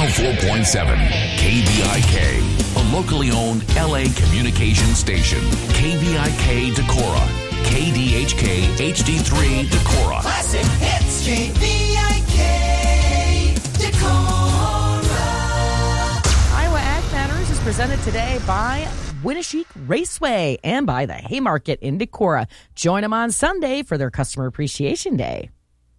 104.7 KVIK, a locally owned LA communication station. KVIK Decorah, KDHK HD3 Decorah. Classic hits, KVIK Decorah. Iowa Ag Matters is presented today by Winneshiek Raceway and by the Haymarket in Decorah. Join them on Sunday for their Customer Appreciation Day.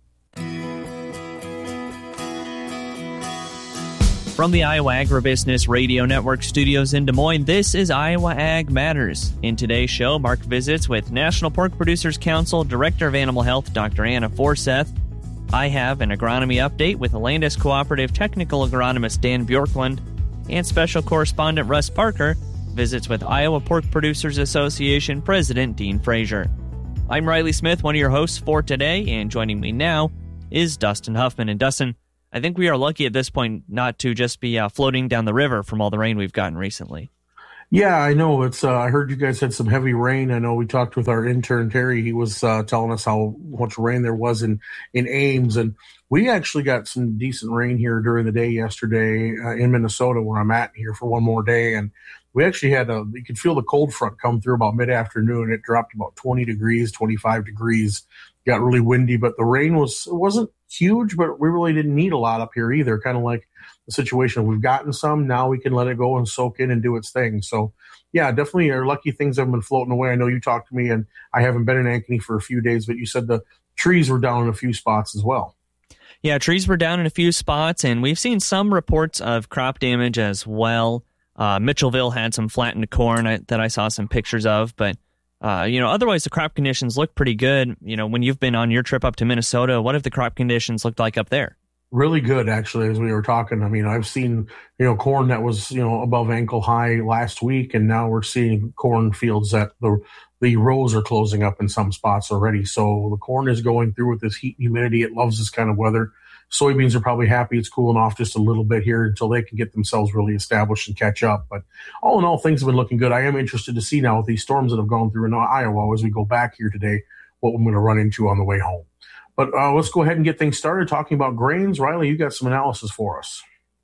From the Iowa Agribusiness Radio Network studios in Des Moines, this is Iowa Ag Matters. In today's show, Mark visits with National Pork Producers Council Director of Animal Health, Dr. Anna Forseth. I have an agronomy update with Landis Cooperative Technical Agronomist Dan Bjorklund, and Special Correspondent Russ Parker visits with Iowa Pork Producers Association President Dean Frazier. I'm Riley Smith, one of your hosts for today, and joining me now is Dustin Huffman. And Dustin, I think we are lucky at this point not to just be floating down the river from all the rain we've gotten recently. Yeah, I know. I heard you guys had some heavy rain. I know we talked with our intern, Terry. He was telling us how much rain there was in Ames. And we actually got some decent rain here during the day yesterday in Minnesota, where I'm at here for one more day. And we actually had you could feel the cold front come through about mid-afternoon. It dropped about 20 degrees, 25 degrees. Got really windy, but the rain wasn't huge, but we really didn't need a lot up here either. Kind of like the situation. We've gotten some. Now we can let it go and soak in and do its thing. So, yeah, definitely are lucky things have been floating away. I know you talked to me, and I haven't been in Ankeny for a few days, but you said the trees were down in a few spots as well. Yeah, trees were down in a few spots, and we've seen some reports of crop damage as well. Mitchellville had some flattened corn that I saw some pictures of, but otherwise the crop conditions look pretty good. When you've been on your trip up to Minnesota, what have the crop conditions looked like up there? Really good, actually, as we were talking. I mean, I've seen, corn that was, above ankle high last week, and now we're seeing corn fields that the rows are closing up in some spots already. So the corn is going through with this heat and humidity. It loves this kind of weather. Soybeans are probably happy it's cooling off just a little bit here until they can get themselves really established and catch up. But all in all, things have been looking good. I am interested to see now with these storms that have gone through in Iowa as we go back here today, what we're going to run into on the way home. But let's go ahead and get things started talking about grains. Riley, you got some analysis for us.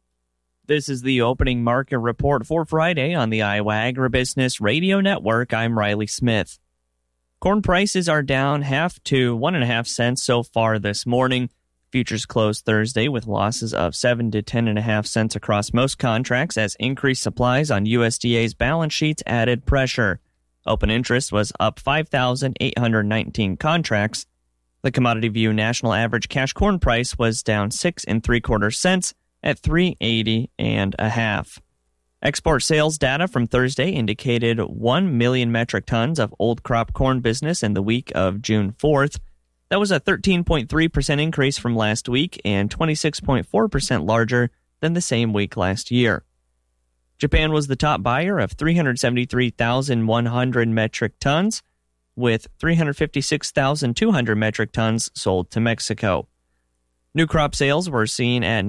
This is the opening market report for Friday on the Iowa Agribusiness Radio Network. I'm Riley Smith. Corn prices are down 0.5 to 1.5 cents so far this morning. Futures closed Thursday with losses of 7 to 10.5 cents across most contracts as increased supplies on USDA's balance sheets added pressure. Open interest was up 5,819 contracts. The Commodity View national average cash corn price was down 6 3/4 cents at $3.80.5. Export sales data from Thursday indicated 1 million metric tons of old crop corn business in the week of June 4th. That was a 13.3% increase from last week and 26.4% larger than the same week last year. Japan was the top buyer of 373,100 metric tons, with 356,200 metric tons sold to Mexico. New crop sales were seen at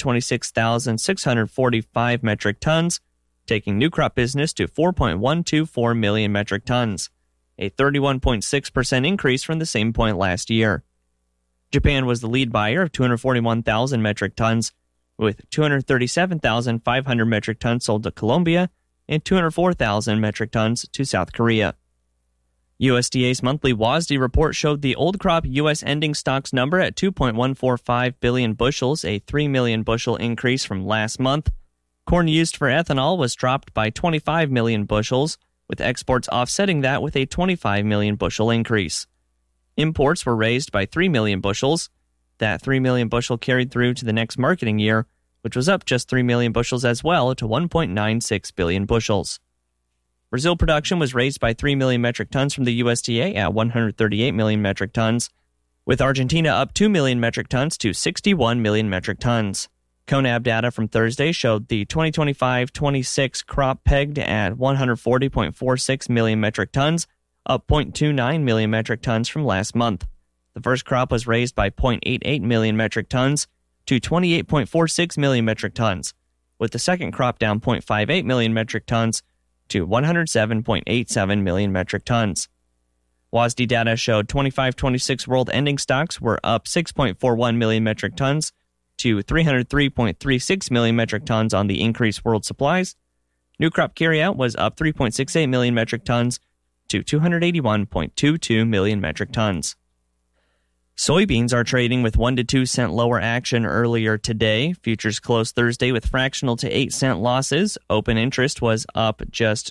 926,645 metric tons, taking new crop business to 4.124 million metric tons, a 31.6% increase from the same point last year. Japan was the lead buyer of 241,000 metric tons, with 237,500 metric tons sold to Colombia and 204,000 metric tons to South Korea. USDA's monthly WASDE report showed the old crop U.S. ending stocks number at 2.145 billion bushels, a 3 million bushel increase from last month. Corn used for ethanol was dropped by 25 million bushels, with exports offsetting that with a 25 million bushel increase. Imports were raised by 3 million bushels. That 3 million bushel carried through to the next marketing year, which was up just 3 million bushels as well to 1.96 billion bushels. Brazil production was raised by 3 million metric tons from the USDA at 138 million metric tons, with Argentina up 2 million metric tons to 61 million metric tons. CONAB data from Thursday showed the 2025-26 crop pegged at 140.46 million metric tons, up 0.29 million metric tons from last month. The first crop was raised by 0.88 million metric tons to 28.46 million metric tons, with the second crop down 0.58 million metric tons to 107.87 million metric tons. WASDE data showed 25-26 world ending stocks were up 6.41 million metric tons to 303.36 million metric tons on the increased world supplies. New crop carryout was up 3.68 million metric tons to 281.22 million metric tons. Soybeans are trading with 1 to 2 cent lower action earlier today. Futures closed Thursday with fractional to 8 cent losses. Open interest was up just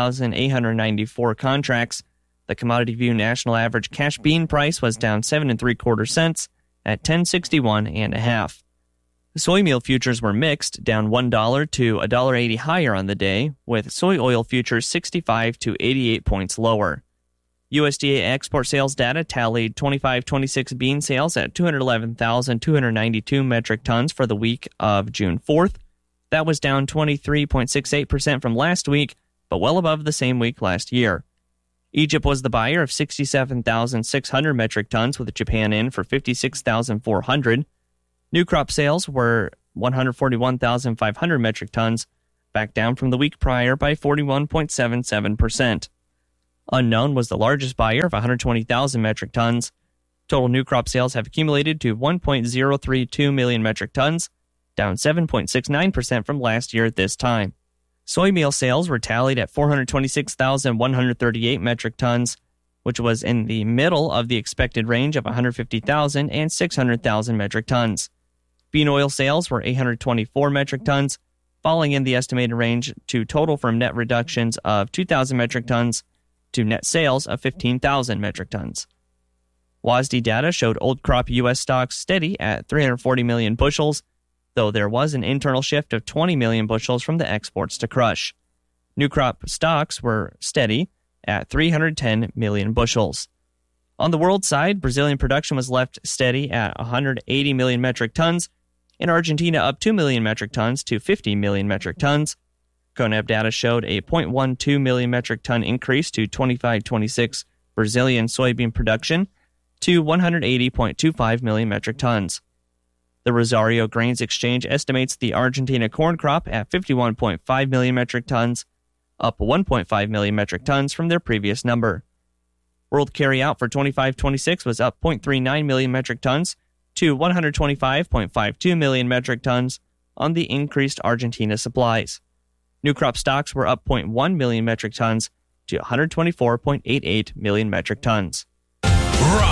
2,894 contracts. The Commodity View national average cash bean price was down 7 3/4 cents at 10.61.5. The soy meal futures were mixed, down $1 to $1.80 higher on the day, with soy oil futures 65 to 88 points lower. USDA export sales data tallied 25-26 bean sales at 211,292 metric tons for the week of June 4th. That was down 23.68% from last week, but well above the same week last year. Egypt was the buyer of 67,600 metric tons, with Japan in for 56,400. New crop sales were 141,500 metric tons, back down from the week prior by 41.77%. Unknown was the largest buyer of 120,000 metric tons. Total new crop sales have accumulated to 1.032 million metric tons, down 7.69% from last year at this time. Soy meal sales were tallied at 426,138 metric tons, which was in the middle of the expected range of 150,000 and 600,000 metric tons. Bean oil sales were 824 metric tons, falling in the estimated range to total from net reductions of 2,000 metric tons to net sales of 15,000 metric tons. WASDE data showed old crop U.S. stocks steady at 340 million bushels, though there was an internal shift of 20 million bushels from the exports to crush. New crop stocks were steady at 310 million bushels. On the world side, Brazilian production was left steady at 180 million metric tons, and Argentina up 2 million metric tons to 50 million metric tons. CONAB data showed a 0.12 million metric ton increase to 25-26 Brazilian soybean production to 180.25 million metric tons. The Rosario Grains Exchange estimates the Argentina corn crop at 51.5 million metric tons, up 1.5 million metric tons from their previous number. World carryout for 25-26 was up 0.39 million metric tons to 125.52 million metric tons on the increased Argentina supplies. New crop stocks were up 0.1 million metric tons to 124.88 million metric tons.